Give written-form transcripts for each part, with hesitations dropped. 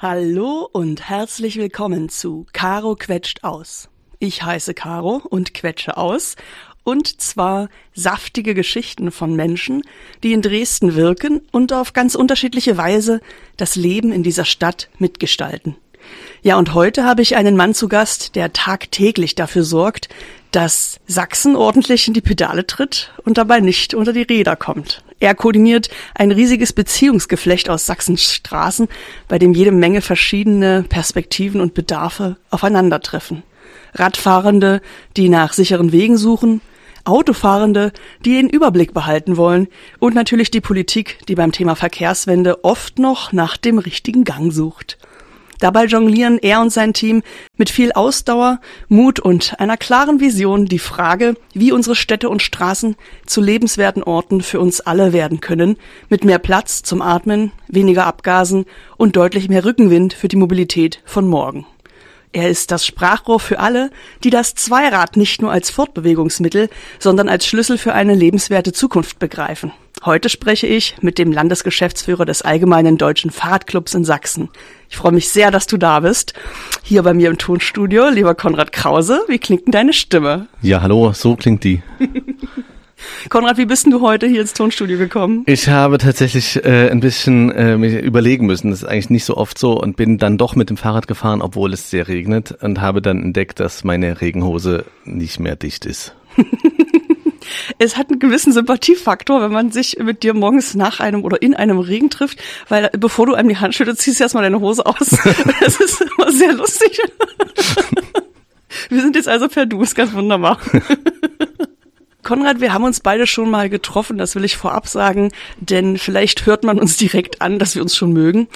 Hallo und herzlich willkommen zu Caro quetscht aus. Ich heiße Caro und quetsche aus, und zwar saftige Geschichten von Menschen, die in Dresden wirken und auf ganz unterschiedliche Weise das Leben in dieser Stadt mitgestalten. Ja, und heute habe ich einen Mann zu Gast, der tagtäglich dafür sorgt, dass Sachsen ordentlich in die Pedale tritt und dabei nicht unter die Räder kommt. Er koordiniert ein riesiges Beziehungsgeflecht aus Sachsens Straßen, bei dem jede Menge verschiedene Perspektiven und Bedarfe aufeinandertreffen. Radfahrende, die nach sicheren Wegen suchen, Autofahrende, die den Überblick behalten wollen, und natürlich die Politik, die beim Thema Verkehrswende oft noch nach dem richtigen Gang sucht. Dabei jonglieren er und sein Team mit viel Ausdauer, Mut und einer klaren Vision die Frage, wie unsere Städte und Straßen zu lebenswerten Orten für uns alle werden können, mit mehr Platz zum Atmen, weniger Abgasen und deutlich mehr Rückenwind für die Mobilität von morgen. Er ist das Sprachrohr für alle, die das Zweirad nicht nur als Fortbewegungsmittel, sondern als Schlüssel für eine lebenswerte Zukunft begreifen. Heute spreche ich mit dem Landesgeschäftsführer des Allgemeinen Deutschen Fahrradclubs in Sachsen. Ich freue mich sehr, dass du da bist. Hier bei mir im Tonstudio, lieber Konrad Krause, wie klingt denn deine Stimme? Ja, hallo, so klingt die. Konrad, wie bist denn du heute hier ins Tonstudio gekommen? Ich habe tatsächlich ein bisschen mich überlegen müssen. Das ist eigentlich nicht so oft so, und bin dann doch mit dem Fahrrad gefahren, obwohl es sehr regnet, und habe dann entdeckt, dass meine Regenhose nicht mehr dicht ist. Es hat einen gewissen Sympathiefaktor, wenn man sich mit dir morgens nach einem oder in einem Regen trifft, weil bevor du einem die Hand schüttelst, ziehst du erstmal deine Hose aus. Das ist immer sehr lustig. Wir sind jetzt also per Du, ist ganz wunderbar. Konrad, wir haben uns beide schon mal getroffen, das will ich vorab sagen, denn vielleicht hört man uns direkt an, dass wir uns schon mögen.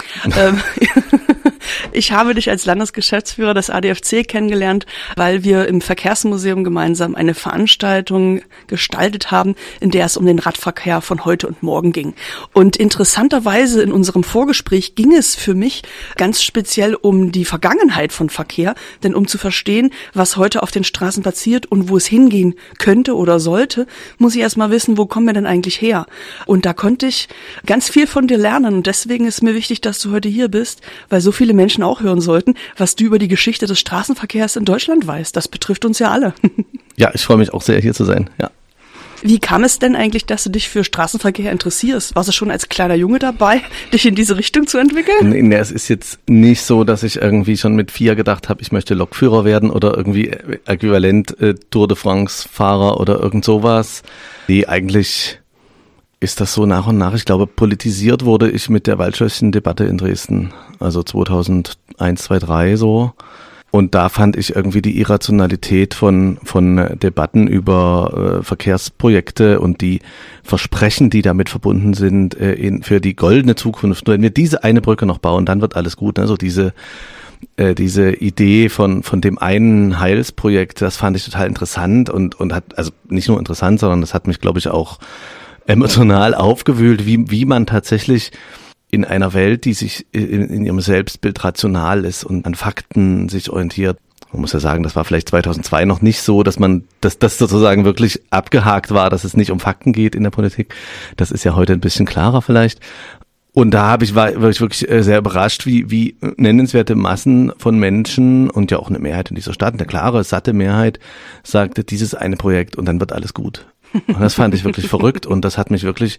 Ich habe dich als Landesgeschäftsführer des ADFC kennengelernt, weil wir im Verkehrsmuseum gemeinsam eine Veranstaltung gestaltet haben, in der es um den Radverkehr von heute und morgen ging. Und interessanterweise in unserem Vorgespräch ging es für mich ganz speziell um die Vergangenheit von Verkehr, denn um zu verstehen, was heute auf den Straßen passiert und wo es hingehen könnte oder sollte, muss ich erstmal wissen, wo kommen wir denn eigentlich her? Und da konnte ich ganz viel von dir lernen, und deswegen ist mir wichtig, dass du heute hier bist, weil so viele Menschen auch hören sollten, was du über die Geschichte des Straßenverkehrs in Deutschland weißt. Das betrifft uns ja alle. Ja, ich freue mich auch sehr, hier zu sein, ja. Wie kam es denn eigentlich, dass du dich für Straßenverkehr interessierst? Warst du schon als kleiner Junge dabei, dich in diese Richtung zu entwickeln? Nee, es ist jetzt nicht so, dass ich irgendwie schon mit 4 gedacht habe, ich möchte Lokführer werden oder irgendwie äquivalent Tour de France Fahrer oder irgend sowas. Nee, eigentlich ist das so nach und nach, ich glaube, politisiert wurde ich mit der Waldschlösschen-Debatte in Dresden, also 2001, 2003 so. Und da fand ich irgendwie die Irrationalität von Debatten über Verkehrsprojekte und die Versprechen, die damit verbunden sind, für die goldene Zukunft. Nur wenn wir diese eine Brücke noch bauen, dann wird alles gut. Also diese Idee von dem einen Heilsprojekt, das fand ich total interessant und hat, also nicht nur interessant, sondern das hat mich, glaube ich, auch emotional aufgewühlt, wie man tatsächlich in einer Welt, die sich in ihrem Selbstbild rational ist und an Fakten sich orientiert. Man muss ja sagen, das war vielleicht 2002 noch nicht so, dass das sozusagen wirklich abgehakt war, dass es nicht um Fakten geht in der Politik. Das ist ja heute ein bisschen klarer vielleicht. Und da war ich wirklich sehr überrascht, wie nennenswerte Massen von Menschen und ja auch eine Mehrheit in dieser Stadt, eine klare, satte Mehrheit, sagte, dieses eine Projekt und dann wird alles gut. Und das fand ich wirklich verrückt, und das hat mich wirklich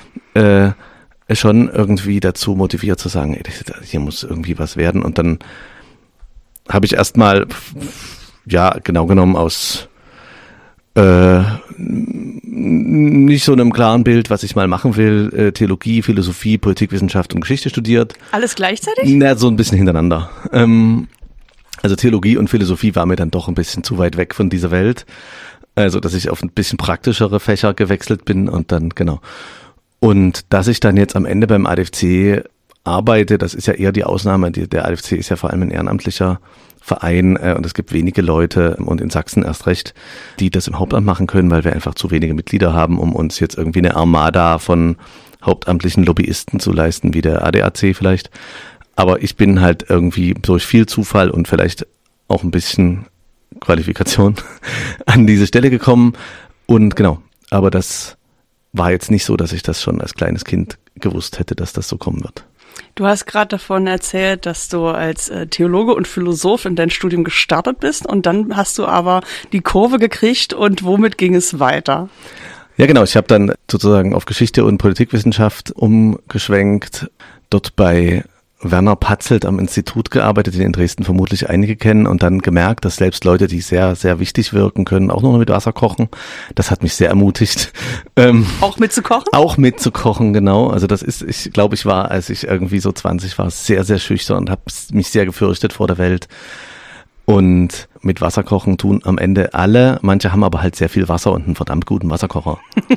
schon irgendwie dazu motiviert zu sagen, ey, hier muss irgendwie was werden. Und dann habe ich erstmal, ja, genau genommen aus nicht so einem klaren Bild, was ich mal machen will, Theologie, Philosophie, Politikwissenschaft und Geschichte studiert. Alles gleichzeitig? Na, so ein bisschen hintereinander. Also Theologie und Philosophie war mir dann doch ein bisschen zu weit weg von dieser Welt. Also, dass ich auf ein bisschen praktischere Fächer gewechselt bin und dann, genau. Und dass ich dann jetzt am Ende beim ADFC arbeite, das ist ja eher die Ausnahme. Der ADFC ist ja vor allem ein ehrenamtlicher Verein und es gibt wenige Leute, und in Sachsen erst recht, die das im Hauptamt machen können, weil wir einfach zu wenige Mitglieder haben, um uns jetzt irgendwie eine Armada von hauptamtlichen Lobbyisten zu leisten, wie der ADAC vielleicht. Aber ich bin halt irgendwie durch viel Zufall und vielleicht auch ein bisschen Qualifikation an diese Stelle gekommen. Und genau, aber das war jetzt nicht so, dass ich das schon als kleines Kind gewusst hätte, dass das so kommen wird. Du hast gerade davon erzählt, dass du als Theologe und Philosoph in dein Studium gestartet bist und dann hast du aber die Kurve gekriegt und womit ging es weiter? Ja, genau. Ich habe dann sozusagen auf Geschichte und Politikwissenschaft umgeschwenkt, dort bei Werner Patzelt am Institut gearbeitet, den in Dresden vermutlich einige kennen, und dann gemerkt, dass selbst Leute, die sehr, sehr wichtig wirken können, auch nur noch mit Wasser kochen. Das hat mich sehr ermutigt. Auch mitzukochen? Auch mitzukochen, genau. Also das ist, ich glaube, ich war, als ich irgendwie so 20 war, sehr, sehr schüchtern und habe mich sehr gefürchtet vor der Welt. Und mit Wasser kochen tun am Ende alle. Manche haben aber halt sehr viel Wasser und einen verdammt guten Wasserkocher.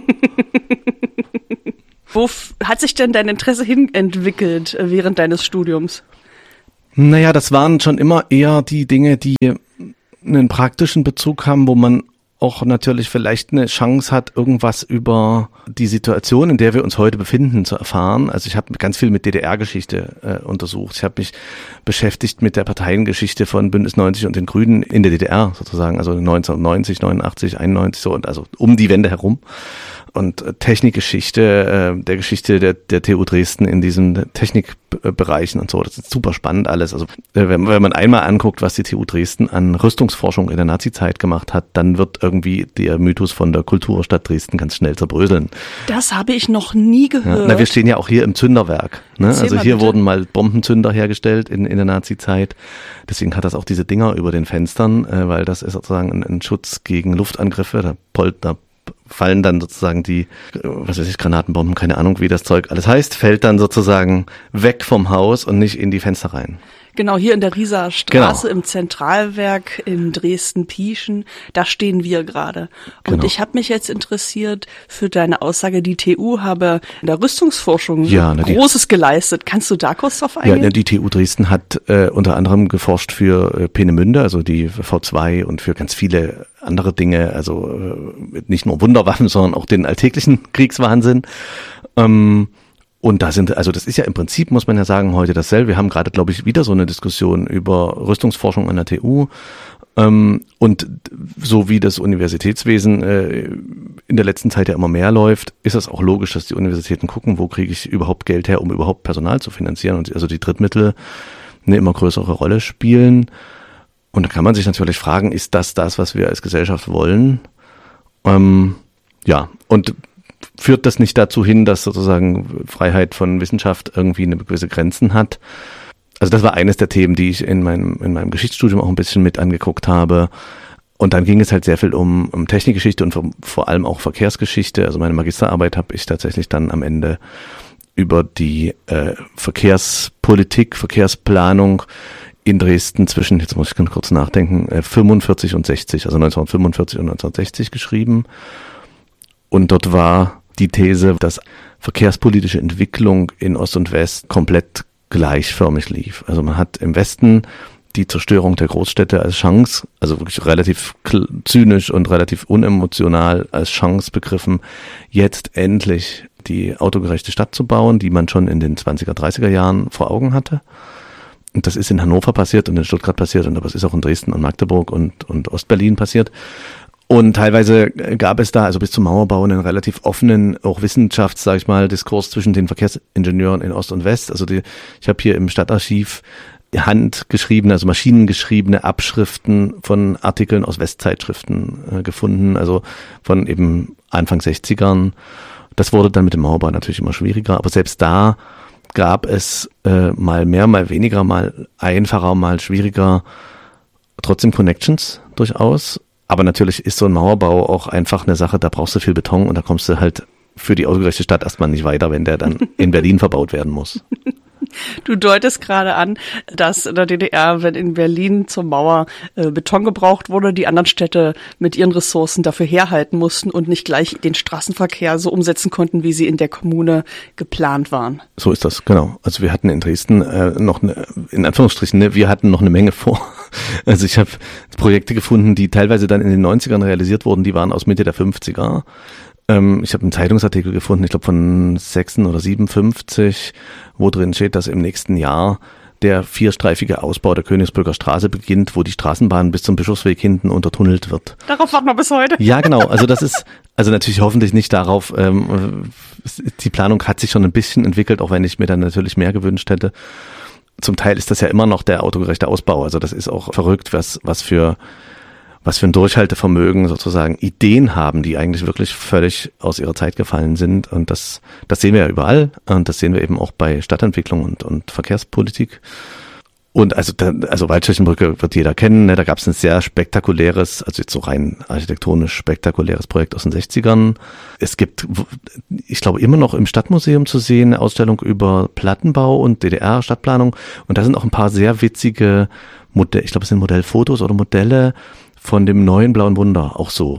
Wo hat sich denn dein Interesse hin entwickelt während deines Studiums? Naja, das waren schon immer eher die Dinge, die einen praktischen Bezug haben, wo man auch natürlich vielleicht eine Chance hat, irgendwas über die Situation, in der wir uns heute befinden, zu erfahren. Also ich habe ganz viel mit DDR-Geschichte untersucht. Ich habe mich beschäftigt mit der Parteiengeschichte von Bündnis 90 und den Grünen in der DDR sozusagen, also 1990, 89, 91 so, und also um die Wende herum. Und Technikgeschichte, der Geschichte der TU Dresden in diesen Technikbereichen und so, das ist super spannend alles. Also wenn man einmal anguckt, was die TU Dresden an Rüstungsforschung in der Nazizeit gemacht hat, dann wird irgendwie der Mythos von der Kulturstadt Dresden ganz schnell zerbröseln. Das habe ich noch nie gehört. Ja, wir stehen ja auch hier im Zünderwerk. Ne? Also hier wurden mal Bombenzünder hergestellt in der Nazizeit. Deswegen hat das auch diese Dinger über den Fenstern, weil das ist sozusagen ein Schutz gegen Luftangriffe. Da fallen dann sozusagen die, Granatenbomben, keine Ahnung, wie das Zeug alles heißt, fällt dann sozusagen weg vom Haus und nicht in die Fenster rein. Genau, hier in der Rieser Straße im Zentralwerk in Dresden-Pieschen, da stehen wir gerade. Und ich habe mich jetzt interessiert für deine Aussage, die TU habe in der Rüstungsforschung Großes geleistet. Kannst du da kurz drauf eingehen? Ja, die TU Dresden hat unter anderem geforscht für Peenemünde, also die V2 und für ganz viele andere Dinge, also nicht nur Wunderwaffen, sondern auch den alltäglichen Kriegswahnsinn. Und das ist ja im Prinzip, muss man ja sagen, heute dasselbe. Wir haben gerade, glaube ich, wieder so eine Diskussion über Rüstungsforschung an der TU. Und so wie das Universitätswesen in der letzten Zeit ja immer mehr läuft, ist es auch logisch, dass die Universitäten gucken, wo kriege ich überhaupt Geld her, um überhaupt Personal zu finanzieren. Und also die Drittmittel eine immer größere Rolle spielen. Und da kann man sich natürlich fragen, ist das, was wir als Gesellschaft wollen? Und führt das nicht dazu hin, dass sozusagen Freiheit von Wissenschaft irgendwie eine gewisse Grenzen hat? Also das war eines der Themen, die ich in meinem Geschichtsstudium auch ein bisschen mit angeguckt habe. Und dann ging es halt sehr viel um Technikgeschichte und vor allem auch Verkehrsgeschichte. Also meine Magisterarbeit habe ich tatsächlich dann am Ende über die Verkehrspolitik, Verkehrsplanung in Dresden zwischen, jetzt muss ich ganz kurz nachdenken, 45 und 60, also 1945 und 1960 geschrieben. Und dort war die These, dass verkehrspolitische Entwicklung in Ost und West komplett gleichförmig lief. Also man hat im Westen die Zerstörung der Großstädte als Chance, also wirklich relativ zynisch und relativ unemotional als Chance begriffen, jetzt endlich die autogerechte Stadt zu bauen, die man schon in den 20er, 30er Jahren vor Augen hatte. Und das ist in Hannover passiert und in Stuttgart passiert und das ist auch in Dresden und Magdeburg und Ostberlin passiert. Und teilweise gab es da, also bis zum Mauerbau, einen relativ offenen, auch Diskurs zwischen den Verkehrsingenieuren in Ost und West. Also ich habe hier im Stadtarchiv handgeschriebene, also maschinengeschriebene Abschriften von Artikeln aus Westzeitschriften gefunden, also von eben Anfang 60ern. Das wurde dann mit dem Mauerbau natürlich immer schwieriger, aber selbst da gab es mal mehr, mal weniger, mal einfacher, mal schwieriger, trotzdem Connections durchaus. Aber natürlich ist so ein Mauerbau auch einfach eine Sache, da brauchst du viel Beton und da kommst du halt für die autogerechte Stadt erstmal nicht weiter, wenn der dann in Berlin verbaut werden muss. Du deutest gerade an, dass in der DDR, wenn in Berlin zur Mauer Beton gebraucht wurde, die anderen Städte mit ihren Ressourcen dafür herhalten mussten und nicht gleich den Straßenverkehr so umsetzen konnten, wie sie in der Kommune geplant waren. So ist das, genau. Also wir hatten in Dresden wir hatten noch eine Menge vor. Also ich habe Projekte gefunden, die teilweise dann in den 90ern realisiert wurden, die waren aus Mitte der 50er. Ich habe einen Zeitungsartikel gefunden, ich glaube von 56 oder 57, wo drin steht, dass im nächsten Jahr der vierstreifige Ausbau der Königsbrücker Straße beginnt, wo die Straßenbahn bis zum Bischofsweg hinten untertunnelt wird. Darauf warten wir bis heute. Ja, genau. Also das ist, also natürlich hoffentlich nicht darauf, die Planung hat sich schon ein bisschen entwickelt, auch wenn ich mir dann natürlich mehr gewünscht hätte. Zum Teil ist das ja immer noch der autogerechte Ausbau. Also das ist auch verrückt, was für ein Durchhaltevermögen sozusagen Ideen haben, die eigentlich wirklich völlig aus ihrer Zeit gefallen sind. Und das sehen wir ja überall. Und das sehen wir eben auch bei Stadtentwicklung und Verkehrspolitik. Und also Waldkirchenbrücke wird jeder kennen. Ne? Da gab es ein sehr spektakuläres, also jetzt so rein architektonisch spektakuläres Projekt aus den 60ern. Es gibt, ich glaube, immer noch im Stadtmuseum zu sehen, eine Ausstellung über Plattenbau und DDR-Stadtplanung. Und da sind auch ein paar sehr witzige Modelle, ich glaube, es sind Modellfotos oder Modelle von dem neuen Blauen Wunder, auch so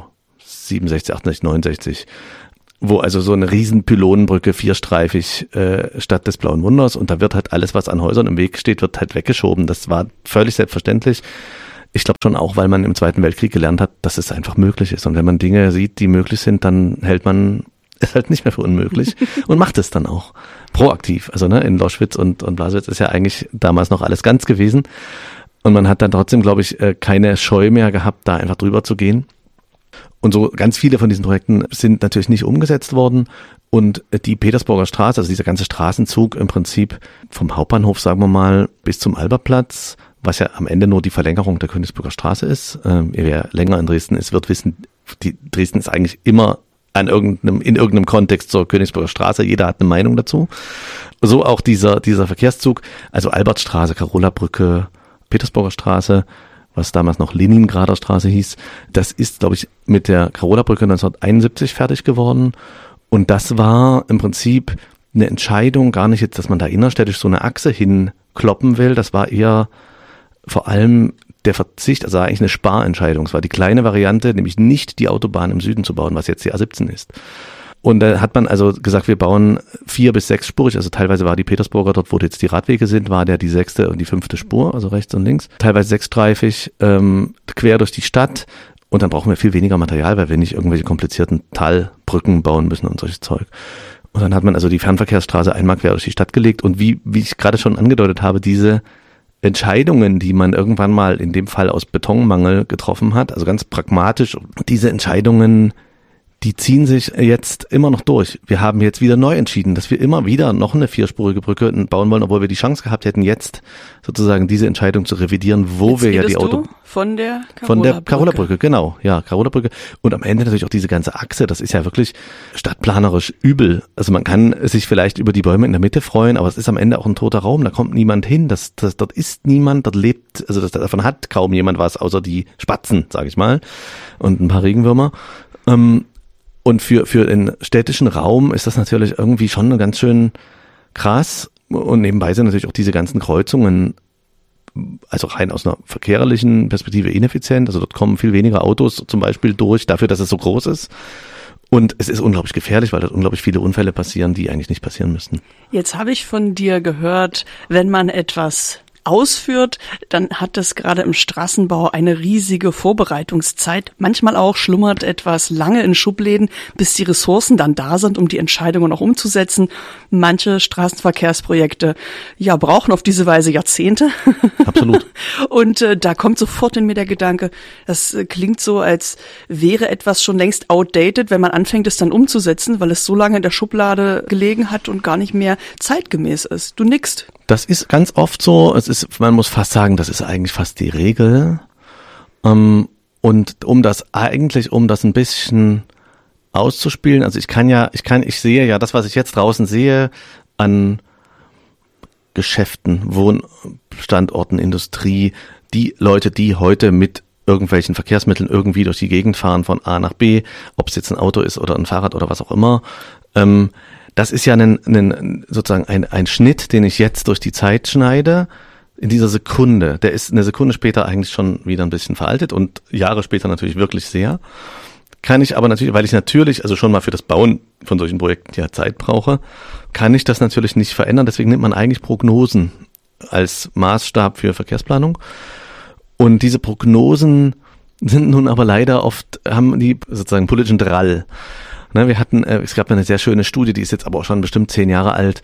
67, 68, 69, wo also so eine riesen Pylonenbrücke vierstreifig statt des Blauen Wunders, und da wird halt alles, was an Häusern im Weg steht, wird halt weggeschoben. Das war völlig selbstverständlich. Ich glaube schon auch, weil man im Zweiten Weltkrieg gelernt hat, dass es einfach möglich ist. Und wenn man Dinge sieht, die möglich sind, dann hält man es halt nicht mehr für unmöglich und macht es dann auch proaktiv. Also ne, in Loschwitz und Blasewitz ist ja eigentlich damals noch alles ganz gewesen. Und man hat dann trotzdem, glaube ich, keine Scheu mehr gehabt, da einfach drüber zu gehen. Und so ganz viele von diesen Projekten sind natürlich nicht umgesetzt worden. Und die Petersburger Straße, also dieser ganze Straßenzug im Prinzip vom Hauptbahnhof, sagen wir mal, bis zum Albertplatz, was ja am Ende nur die Verlängerung der Königsbrücker Straße ist. Wer länger in Dresden ist, wird wissen, Dresden ist eigentlich immer in irgendeinem Kontext zur Königsbrücker Straße. Jeder hat eine Meinung dazu. So auch dieser Verkehrszug, also Albertstraße, Karolabrücke, Petersburger Straße, was damals noch Leningrader Straße hieß. Das ist, glaube ich, mit der Karolabrücke 1971 fertig geworden. Und das war im Prinzip eine Entscheidung, gar nicht jetzt, dass man da innerstädtisch so eine Achse hinkloppen will. Das war eher vor allem der Verzicht, also eigentlich eine Sparentscheidung. Es war die kleine Variante, nämlich nicht die Autobahn im Süden zu bauen, was jetzt die A17 ist. Und da hat man also gesagt, wir bauen 4- bis 6-spurig, also teilweise war die Petersburger, dort wo jetzt die Radwege sind, war der die 6. und die 5. Spur, also rechts und links, teilweise 6-streifig, quer durch die Stadt, und dann brauchen wir viel weniger Material, weil wir nicht irgendwelche komplizierten Talbrücken bauen müssen und solches Zeug. Und dann hat man also die Fernverkehrsstraße einmal quer durch die Stadt gelegt, und wie ich gerade schon angedeutet habe, diese Entscheidungen, die man irgendwann mal in dem Fall aus Betonmangel getroffen hat, also ganz pragmatisch, diese Entscheidungen, die ziehen sich jetzt immer noch durch. Wir haben jetzt wieder neu entschieden, dass wir immer wieder noch eine 4-spurige Brücke bauen wollen, obwohl wir die Chance gehabt hätten, jetzt sozusagen diese Entscheidung zu revidieren, wo jetzt wir ja die von der Karolabrücke, genau, ja, Karolabrücke. Und am Ende natürlich auch diese ganze Achse, das ist ja wirklich stadtplanerisch übel. Also man kann sich vielleicht über die Bäume in der Mitte freuen, aber es ist am Ende auch ein toter Raum, da kommt niemand hin, dort ist niemand, dort lebt, also davon hat kaum jemand was, außer die Spatzen, sage ich mal, und ein paar Regenwürmer. Und für den städtischen Raum ist das natürlich irgendwie schon ganz schön krass. Und nebenbei sind natürlich auch diese ganzen Kreuzungen, also rein aus einer verkehrlichen Perspektive ineffizient. Also dort kommen viel weniger Autos zum Beispiel durch, dafür, dass es so groß ist. Und es ist unglaublich gefährlich, weil dort unglaublich viele Unfälle passieren, die eigentlich nicht passieren müssten. Jetzt habe ich von dir gehört, wenn man etwas ausführt, dann hat es gerade im Straßenbau eine riesige Vorbereitungszeit. Manchmal auch schlummert etwas lange in Schubläden, bis die Ressourcen dann da sind, um die Entscheidungen auch umzusetzen. Manche Straßenverkehrsprojekte, ja, brauchen auf diese Weise Jahrzehnte. Absolut. Und da kommt sofort in mir der Gedanke, das klingt so, als wäre etwas schon längst outdated, wenn man anfängt, es dann umzusetzen, weil es so lange in der Schublade gelegen hat und gar nicht mehr zeitgemäß ist. Du nickst. Das ist ganz oft so. Man muss fast sagen, das ist eigentlich fast die Regel. Und um das ein bisschen auszuspielen, also ich sehe ja das, was ich jetzt draußen sehe an Geschäften, Wohnstandorten, Industrie, die Leute, die heute mit irgendwelchen Verkehrsmitteln irgendwie durch die Gegend fahren von A nach B, ob es jetzt ein Auto ist oder ein Fahrrad oder was auch immer. Das ist ja sozusagen ein Schnitt, den ich jetzt durch die Zeit schneide, in dieser Sekunde. Der ist eine Sekunde später eigentlich schon wieder ein bisschen veraltet und Jahre später natürlich wirklich sehr. Kann ich aber natürlich, weil ich natürlich, also schon mal für das Bauen von solchen Projekten ja Zeit brauche, kann ich das natürlich nicht verändern. Deswegen nimmt man eigentlich Prognosen als Maßstab für Verkehrsplanung. Und diese Prognosen sind nun aber leider oft, haben die sozusagen politischen Drall. Es gab eine sehr schöne Studie, die ist jetzt aber auch schon bestimmt 10 Jahre alt,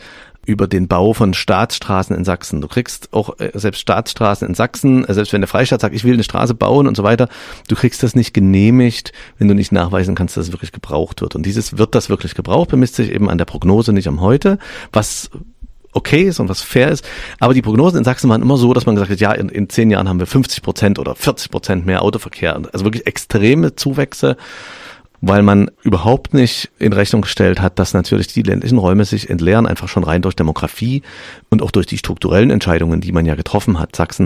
über den Bau von Staatsstraßen in Sachsen. Du kriegst auch selbst Staatsstraßen in Sachsen, selbst wenn der Freistaat sagt, ich will eine Straße bauen und so weiter, du kriegst das nicht genehmigt, wenn du nicht nachweisen kannst, dass es wirklich gebraucht wird. Und wird das wirklich gebraucht, bemisst sich eben an der Prognose, nicht am Heute, was okay ist und was fair ist. Aber die Prognosen in Sachsen waren immer so, dass man gesagt hat, ja, in 10 Jahren haben wir 50% oder 40% mehr Autoverkehr. Also wirklich extreme Zuwächse, weil man überhaupt nicht in Rechnung gestellt hat, dass natürlich die ländlichen Räume sich entleeren, einfach schon rein durch Demografie und auch durch die strukturellen Entscheidungen, die man ja getroffen hat. Sachsen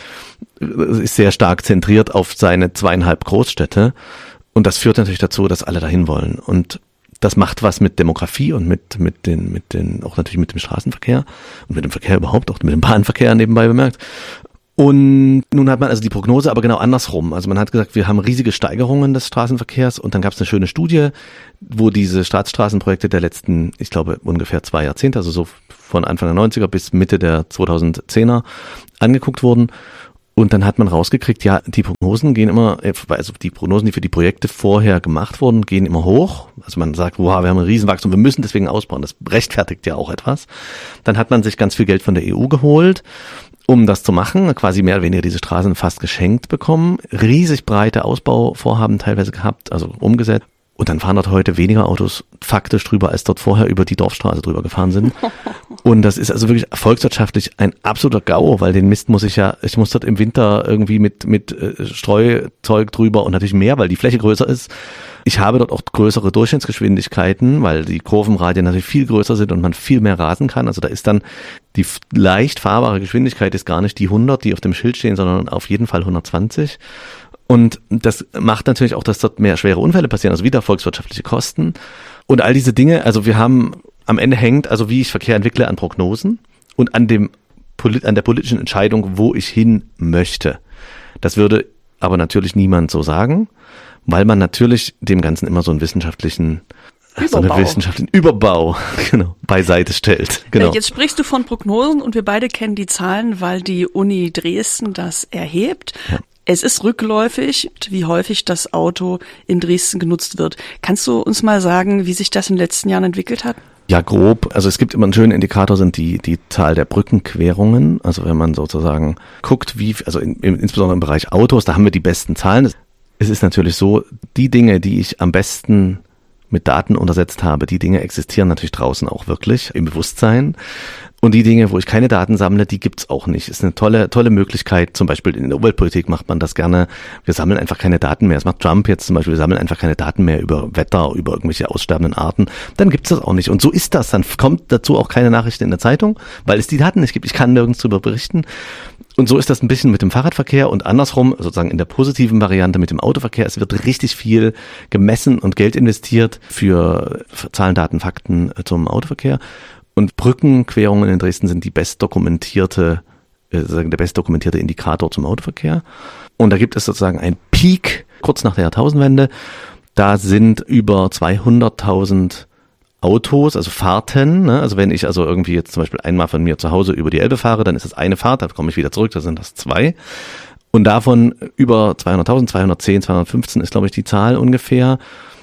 ist sehr stark zentriert auf seine 2,5 Großstädte und das führt natürlich dazu, dass alle dahin wollen. Und das macht was mit Demografie und auch natürlich mit dem Straßenverkehr und mit dem Verkehr überhaupt, auch mit dem Bahnverkehr nebenbei bemerkt. Und nun hat man also die Prognose aber genau andersrum. Also man hat gesagt, wir haben riesige Steigerungen des Straßenverkehrs und dann gab es eine schöne Studie, wo diese Staatsstraßenprojekte der letzten, ich glaube, ungefähr 2 Jahrzehnte, also so von Anfang der 90er bis Mitte der 2010er angeguckt wurden. Und dann hat man rausgekriegt, ja, die Prognosen gehen immer, also die Prognosen, die für die Projekte vorher gemacht wurden, gehen immer hoch. Also man sagt, wow, wir haben ein Riesenwachstum, wir müssen deswegen ausbauen. Das rechtfertigt ja auch etwas. Dann hat man sich ganz viel Geld von der EU geholt, um das zu machen, quasi mehr oder weniger diese Straßen fast geschenkt bekommen, riesig breite Ausbauvorhaben teilweise gehabt, also umgesetzt. Und dann fahren dort heute weniger Autos faktisch drüber, als dort vorher über die Dorfstraße drüber gefahren sind. Und das ist also wirklich volkswirtschaftlich ein absoluter GAU, weil den Mist muss ich muss dort im Winter irgendwie mit Streuzeug drüber und natürlich mehr, weil die Fläche größer ist. Ich habe dort auch größere Durchschnittsgeschwindigkeiten, weil die Kurvenradien natürlich viel größer sind und man viel mehr rasen kann. Also da ist dann die leicht fahrbare Geschwindigkeit ist gar nicht die 100, die auf dem Schild stehen, sondern auf jeden Fall 120. Und das macht natürlich auch, dass dort mehr schwere Unfälle passieren, also wieder volkswirtschaftliche Kosten. Und all diese Dinge, also am Ende hängt, also wie ich Verkehr entwickle, an Prognosen und an der politischen Entscheidung, wo ich hin möchte. Das würde aber natürlich niemand so sagen, weil man natürlich dem Ganzen immer so einen wissenschaftlichen Überbau beiseite stellt. Genau. Jetzt sprichst du von Prognosen und wir beide kennen die Zahlen, weil die Uni Dresden das erhebt. Ja. Es ist rückläufig, wie häufig das Auto in Dresden genutzt wird. Kannst du uns mal sagen, wie sich das in den letzten Jahren entwickelt hat? Ja, grob. Also es gibt immer einen schönen Indikator, sind die Zahl der Brückenquerungen. Also wenn man sozusagen guckt, insbesondere im Bereich Autos, da haben wir die besten Zahlen. Es ist natürlich so, die Dinge, die ich am besten mit Daten untersetzt habe, die Dinge existieren natürlich draußen auch wirklich im Bewusstsein. Und die Dinge, wo ich keine Daten sammle, die gibt's auch nicht. Ist eine tolle Möglichkeit. Zum Beispiel in der Umweltpolitik macht man das gerne. Wir sammeln einfach keine Daten mehr. Das macht Trump jetzt zum Beispiel. Wir sammeln einfach keine Daten mehr über Wetter, über irgendwelche aussterbenden Arten. Dann gibt's das auch nicht. Und so ist das. Dann kommt dazu auch keine Nachricht in der Zeitung, weil es die Daten nicht gibt. Ich kann nirgends darüber berichten. Und so ist das ein bisschen mit dem Fahrradverkehr und andersrum, sozusagen in der positiven Variante mit dem Autoverkehr. Es wird richtig viel gemessen und Geld investiert für Zahlen, Daten, Fakten zum Autoverkehr. Und Brückenquerungen in Dresden sind der best dokumentierte Indikator zum Autoverkehr. Und da gibt es sozusagen einen Peak kurz nach der Jahrtausendwende. Da sind über 200.000 Autos, also Fahrten, ne? Also wenn ich also irgendwie jetzt zum Beispiel einmal von mir zu Hause über die Elbe fahre, dann ist das eine Fahrt, da komme ich wieder zurück, da sind das 2. Und davon über 200.000, 210, 215 ist, glaube ich, die Zahl ungefähr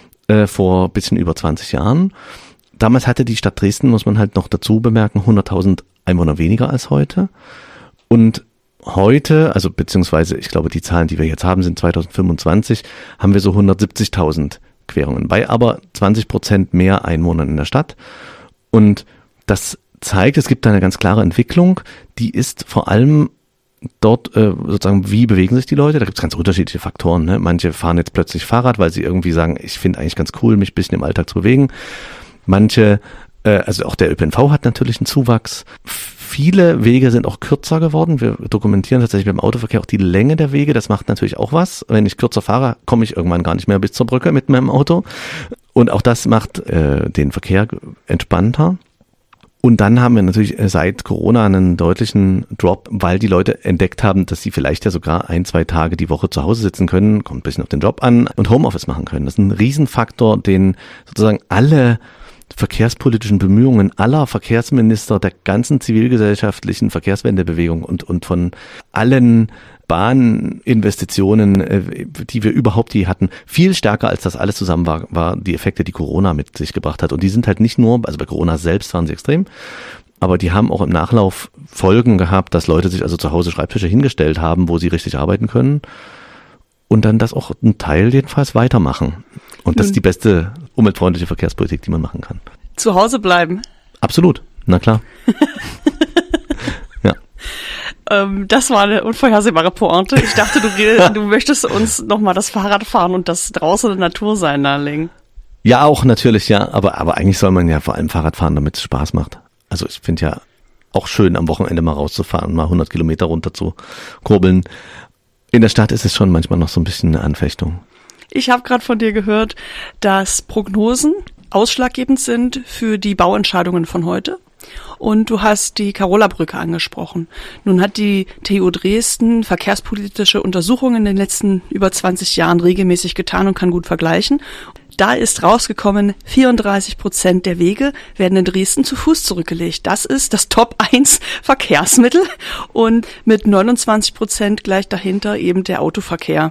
vor bisschen über 20 Jahren. Damals hatte die Stadt Dresden, muss man halt noch dazu bemerken, 100.000 Einwohner weniger als heute. Und heute, also beziehungsweise ich glaube, die Zahlen, die wir jetzt haben, sind 2025, haben wir so 170.000 Querungen, bei aber 20% mehr Einwohnern in der Stadt. Und das zeigt, es gibt da eine ganz klare Entwicklung, die ist vor allem dort sozusagen, wie bewegen sich die Leute? Da gibt es ganz unterschiedliche Faktoren. Ne? Manche fahren jetzt plötzlich Fahrrad, weil sie irgendwie sagen, ich finde eigentlich ganz cool, mich ein bisschen im Alltag zu bewegen. Manche, also auch der ÖPNV hat natürlich einen Zuwachs. Viele Wege sind auch kürzer geworden. Wir dokumentieren tatsächlich beim Autoverkehr auch die Länge der Wege. Das macht natürlich auch was. Wenn ich kürzer fahre, komme ich irgendwann gar nicht mehr bis zur Brücke mit meinem Auto. Und auch das macht den Verkehr entspannter. Und dann haben wir natürlich seit Corona einen deutlichen Drop, weil die Leute entdeckt haben, dass sie vielleicht ja sogar 1-2 Tage die Woche zu Hause sitzen können, kommt ein bisschen auf den Job an, und Homeoffice machen können. Das ist ein Riesenfaktor, den sozusagen alle verkehrspolitischen Bemühungen aller Verkehrsminister der ganzen zivilgesellschaftlichen Verkehrswendebewegung und von allen Bahninvestitionen, die wir überhaupt je hatten, viel stärker als das alles zusammen war die Effekte, die Corona mit sich gebracht hat. Und die sind halt nicht nur, also bei Corona selbst waren sie extrem, Aber die haben auch im Nachlauf Folgen gehabt, dass Leute sich also zu Hause Schreibtische hingestellt haben, wo sie richtig arbeiten können und dann das auch ein Teil jedenfalls weitermachen. Und das ist die beste umweltfreundliche Verkehrspolitik, die man machen kann. Zu Hause bleiben. Absolut, na klar. Ja. Das war eine unvorhersehbare Pointe. Ich dachte, du möchtest uns nochmal das Fahrradfahren und das draußen in der Natur sein nahelegen. Ja, auch natürlich, ja. Aber eigentlich soll man ja vor allem Fahrrad fahren, damit es Spaß macht. Also ich finde ja auch schön, am Wochenende mal rauszufahren, mal 100 Kilometer runter zu kurbeln. In der Stadt ist es schon manchmal noch so ein bisschen eine Anfechtung. Ich habe gerade von dir gehört, dass Prognosen ausschlaggebend sind für die Bauentscheidungen von heute. Und du hast die Karola-Brücke angesprochen. Nun hat die TU Dresden verkehrspolitische Untersuchungen in den letzten über 20 Jahren regelmäßig getan und kann gut vergleichen. Da ist rausgekommen, 34% der Wege werden in Dresden zu Fuß zurückgelegt. Das ist das Top 1 Verkehrsmittel und mit 29% gleich dahinter eben der Autoverkehr.